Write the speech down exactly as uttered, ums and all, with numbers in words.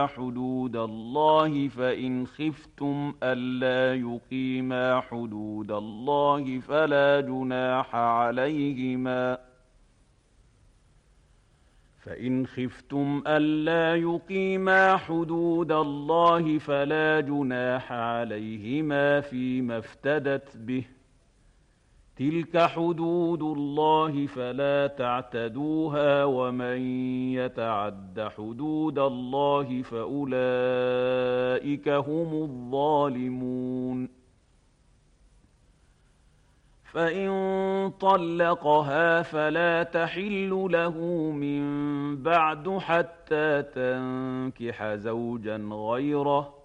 حدود الله فإن خفتم ألا يقيما حدود الله فلا جناح عليهما فإن خفتم ألا يقيما حدود الله فلا جناح عليهما فيما افتدت به تلك حدود الله فلا تعتدوها ومن يتعد حدود الله فأولئك هم الظالمون فإن طلقها فلا تحل له من بعد حتى تنكح زوجا غيره